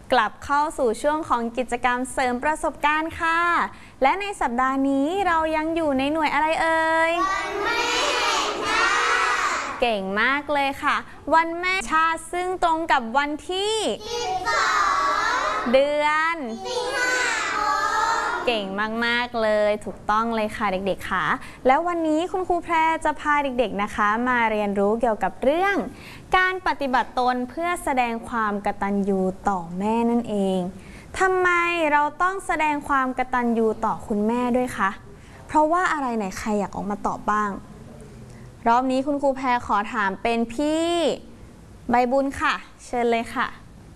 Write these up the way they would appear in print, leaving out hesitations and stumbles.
กลับเข้าสู่ช่วงของกิจกรรมเสริมประสบการณ์ค่ะและในสัปดาห์นี้เรายังอยู่ในหน่วยอะไรเอ่ยวันแม่แห่งชาติเก่งมากเลยค่ะวันแม่ชาติซึ่งตรงกับวันที่12เดือนสิงหาคมเก่งมากๆเลยถูกต้องเลยค่ะเด็กๆค่ะแล้ววันนี้คุณครูแพรจะพาเด็กๆนะคะมาเรียนรู้เกี่ยวกับเรื่องการปฏิบัติตนเพื่อแสดงความกตัญญูต่อแม่นั่นเองทำไมเราต้องแสดงความกตัญญูต่อคุณแม่ด้วยคะเพราะว่าอะไรไหนใครอยากออกมาตอบบ้างรอบนี้คุณครูแพรขอถามเป็นพี่ใบบุญค่ะเชิญเลยค่ะ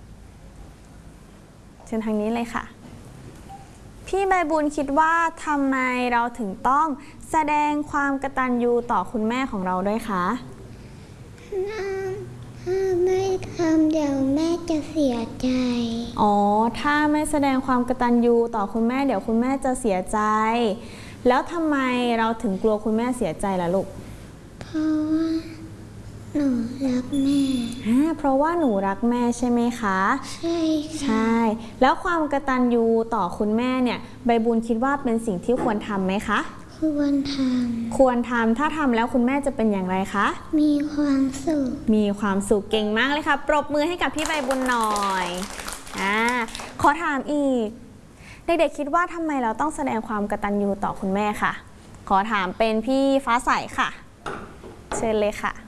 เชิญทางนี้เลยค่ะพี่ใบบุญคิดว่าทำไมเราถึงต้องแสดงความกตัญญูต่อคุณแม่ของเราด้วยคะถ้าไม่ทำเดี๋ยวแม่จะเสียใจอ๋อถ้าไม่แสดงความกตัญญูต่อคุณแม่เดี๋ยวคุณแม่จะเสียใจแล้วทำไมเราถึงกลัวคุณแม่เสียใจล่ะลูกเพราะว่าหนูรักแม่เพราะว่าหนูรักแม่ใช่ไหมคะใช่ใช่แล้วความกตัญญูต่อคุณแม่เนี่ยใบบุญคิดว่าเป็นสิ่งที่ควรทำไหมคะควรทำถ้าทำแล้วคุณแม่จะเป็นอย่างไรคะมีความสุขเก่งมากเลยค่ะปรบมือให้กับพี่ใบบุญหน่อยขอถามอีกเด็กๆคิดว่าทำไมเราต้องแสดงความกตัญญูต่อคุณแม่ค่ะขอถามเป็นพี่ฟ้าใสค่ะเชิญเลยค่ะ